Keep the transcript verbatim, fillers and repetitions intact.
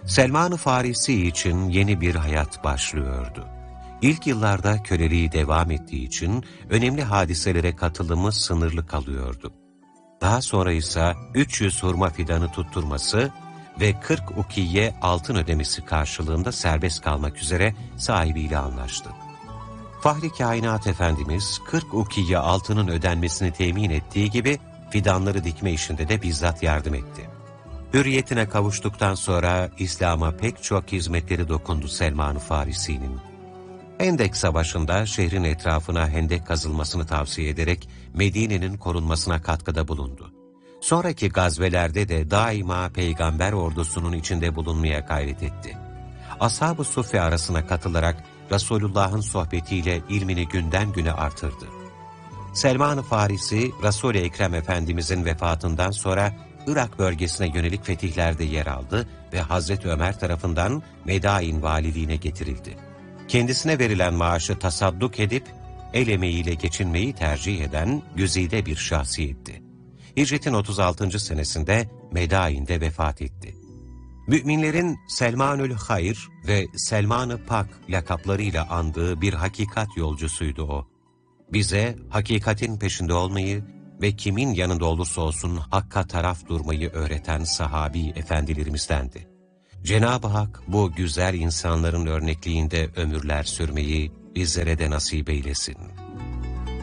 Selman-ı Farisi için yeni bir hayat başlıyordu. İlk yıllarda köleliği devam ettiği için önemli hadiselere katılımı sınırlı kalıyordu. Daha sonra ise üç yüz hurma fidanı tutturması ve kırk ukiye altın ödemesi karşılığında serbest kalmak üzere sahibiyle anlaştı. Fahri Kainat Efendimiz kırk ukiye altının ödenmesini temin ettiği gibi fidanları dikme işinde de bizzat yardım etti. Hürriyetine kavuştuktan sonra İslam'a pek çok hizmetleri dokundu Selman-ı Farisi'nin. Hendek Savaşı'nda şehrin etrafına hendek kazılmasını tavsiye ederek Medine'nin korunmasına katkıda bulundu. Sonraki gazvelerde de daima peygamber ordusunun içinde bulunmaya gayret etti. Ashab-ı Suffe arasına katılarak Resulullah'ın sohbetiyle ilmini günden güne artırdı. Selman-ı Farisi, Resul-i Ekrem Efendimizin vefatından sonra Irak bölgesine yönelik fetihlerde yer aldı ve Hazreti Ömer tarafından Medain valiliğine getirildi. Kendisine verilen maaşı tasadduk edip el emeğiyle geçinmeyi tercih eden güzide bir şahsiyetti. Hicretin otuz altıncı senesinde Medain'de vefat etti. Müminlerin Selmanül Hayr ve Selman-ı Pak lakaplarıyla andığı bir hakikat yolcusuydu o. Bize hakikatin peşinde olmayı ve kimin yanında olursa olsun hakka taraf durmayı öğreten sahabi efendilerimizdendi. Cenab-ı Hak bu güzel insanların örnekliğinde ömürler sürmeyi bizlere de nasip eylesin.